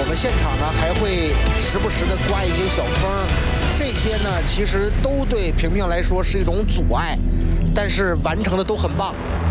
们现场呢还会时不时的刮一些小风，这些呢其实都对萍萍来说是一种阻碍，但是完成的都很棒。